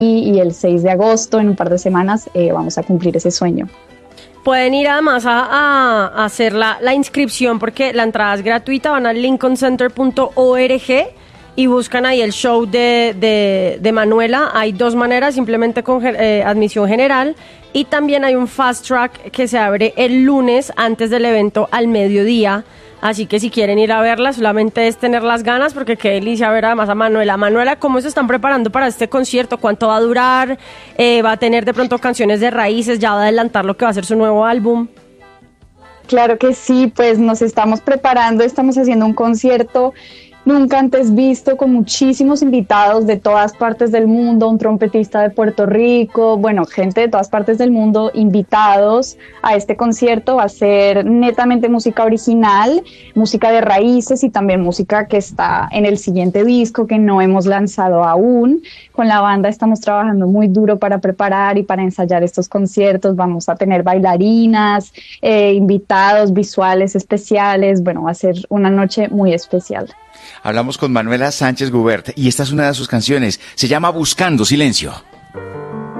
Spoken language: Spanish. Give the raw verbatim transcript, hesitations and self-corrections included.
y el seis de agosto, en un par de semanas, eh, vamos a cumplir ese sueño. Pueden ir además a, a, a hacer la, la inscripción porque la entrada es gratuita. Van a lincoln center punto org y buscan ahí el show de, de, de Manuela. Hay dos maneras, simplemente con eh, admisión general, y también hay un fast track que se abre el lunes antes del evento al mediodía. Así que si quieren ir a verla, solamente es tener las ganas, porque qué delicia ver además a Manuela. Manuela, ¿cómo se están preparando para este concierto? ¿Cuánto va a durar? Eh, ¿Va a tener de pronto canciones de raíces? ¿Ya va a adelantar lo que va a ser su nuevo álbum? Claro que sí, pues nos estamos preparando, estamos haciendo un concierto nunca antes visto, con muchísimos invitados de todas partes del mundo, un trompetista de Puerto Rico, bueno, gente de todas partes del mundo invitados a este concierto. Va a ser netamente música original, música de raíces y también música que está en el siguiente disco que no hemos lanzado aún. Con la banda estamos trabajando muy duro para preparar y para ensayar estos conciertos. Vamos a tener bailarinas, eh, invitados visuales especiales. Bueno, va a ser una noche muy especial. Hablamos con Manuela Sánchez Gubert y esta es una de sus canciones. Se llama Buscando Silencio.